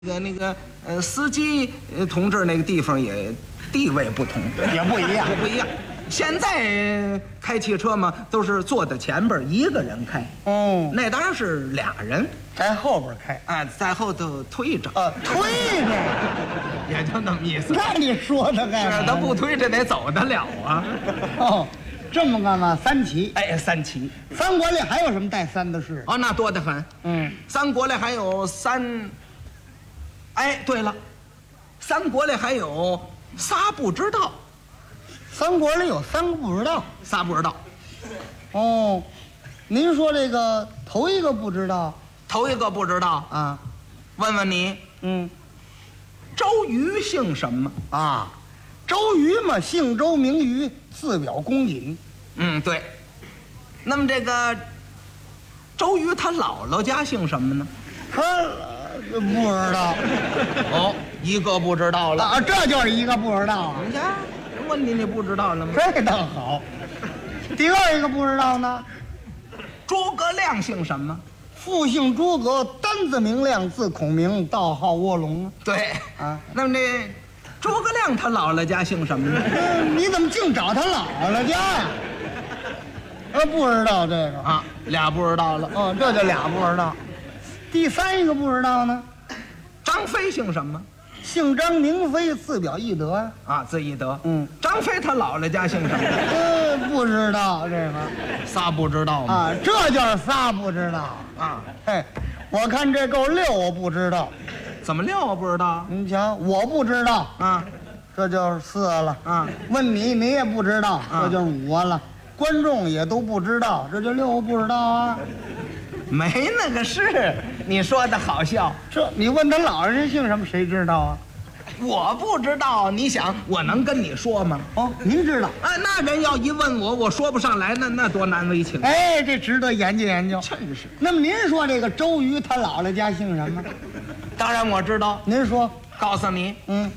司机同志那个地方也地位不同， 也不一样， 不一样。现在开汽车嘛，都是坐在前边一个人开， 哦， 那当然是俩人， 在后边开， 啊，在后头推着， 推着， 也就那么意思。 那你说他干啥？ 是他不推着得走得了啊。 哦，这么干嘛？三旗， 哎，三旗。 三国里还有什么带三的事？ 哦，那多得很。 嗯， 三国里还有三。哎，对了，三国里还有仨不知道。 三国里有三个不知道。 仨不知道。 哦，您说这个头一个不知道， 头一个不知道啊？ 问问你，周瑜姓什么？ 啊，周瑜嘛，姓周名瑜，字表公瑾。 对。那么这个周瑜他姥姥家姓什么呢？ 他不知道。 哦，一个不知道了啊，这就是一个不知道啊。 你看，问题你不知道了吗？ 这倒好。第二一个不知道呢？ 诸葛亮姓什么？ 父姓诸葛，单字明亮，字孔明，道号卧龙。 对啊， 那么这诸葛亮他姥姥家姓什么呢？ 你怎么净找他姥姥家呀？不知道这个啊，俩不知道了。 哦，这就俩不知道。第三一个不知道呢？ 张飞姓什么？ 姓张名飞，字表翼德呀。 啊，字翼德。 张飞他姥姥家姓什么？ 不知道这个。 仨不知道吗？ 啊，这就是仨不知道啊。 嘿，我看这够六，我不知道。 怎么六我不知道？ 你瞧，我不知道啊， 这就是四了啊。 问你，你也不知道，这就是五了。观众也都不知道，这就六不知道啊。 没那个事，你说的好笑。 这你问他姥姥人姓什么，谁知道啊？ 我不知道，你想我能跟你说吗？ 哦，您知道？ 哎，那人要一问我，我说不上来，那多难为情。 哎，这值得研究研究。 真是。 那么您说这个周瑜他姥姥家姓什么？ 当然我知道。 您说， 告诉你，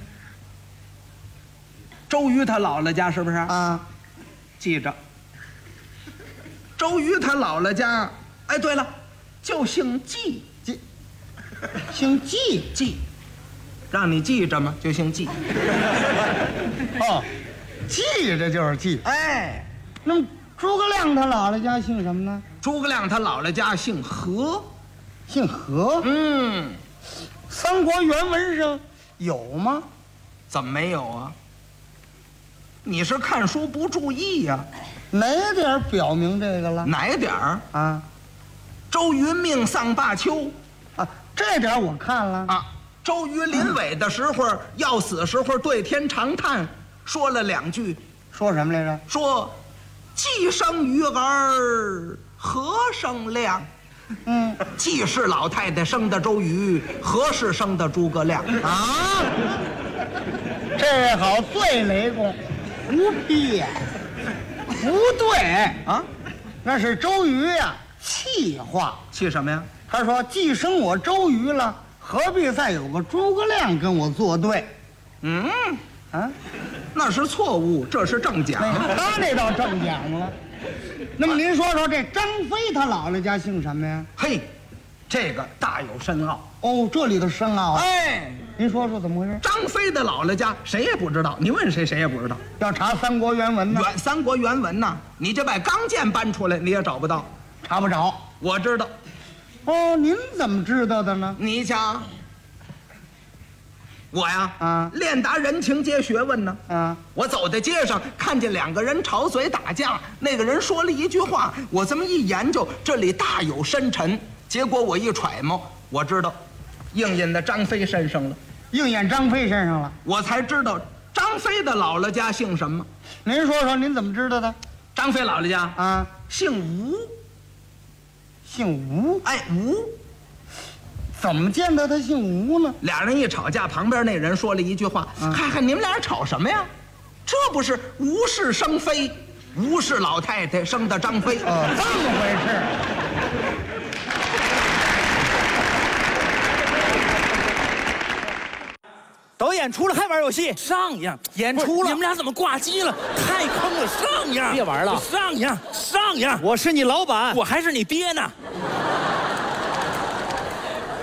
周瑜他姥姥家是不是啊？ 记着，周瑜他姥姥家，哎，对了，就姓纪， 姓纪， 纪，让你记着吗？就姓纪。 哦，记着就是记。 哎， 那么诸葛亮他姥姥家姓什么呢？ 诸葛亮他姥姥家姓何， 姓何。三国原文上有吗？ 怎么没有啊？你是看书不注意呀？ 哪点表明这个了？ 哪点儿啊？ 周瑜命丧罢丘啊，这点我看了啊。周瑜临尾的时候，要死时候对天长叹，说了两句， 说什么来着？ 说既生瑜儿，何生亮？既是老太太生的周瑜，何是生的诸葛亮啊？这位好，最雷公，不必呀，不对啊，那是周瑜呀，气话。 气什么呀？ 他说既生我周瑜了，何必再有个诸葛亮跟我作对？ 那是错误，这是正讲。 他那倒正讲了。那么您说说这张飞他姥姥家姓什么呀？ 嘿，这个大有深奥哦，这里头深奥啊！ 哎， 您说说怎么回事？ 张飞的姥姥家谁也不知道，你问谁谁也不知道。 要查三国原文呢？ 三国原文呐，你就把刚健搬出来，你也找不到， 查不着。 我知道。 哦，您怎么知道的呢？ 你瞧，我呀，练达人情街学问呢。我走在街上，看见两个人吵嘴打架，那个人说了一句话，我这么一研究，这里大有深沉。结果我一揣摩，我知道，应验在张飞身上了。 应验张飞身上了， 我才知道张飞的姥姥家姓什么。 您说说，您怎么知道的？ 张飞姥姥家姓吴。 姓吴？ 哎，吴。 怎么见得他姓吴呢？ 俩人一吵架，旁边那人说了一句话：“看看你们俩人吵什么呀？这不是吴氏生飞，吴氏老太太生的张飞。” 这么回事。 导演出了还玩游戏？ 上样演出了，你们俩怎么挂机了？太坑了！上样， 别玩了， 上样，上样！ 我是你老板， 我还是你爹呢。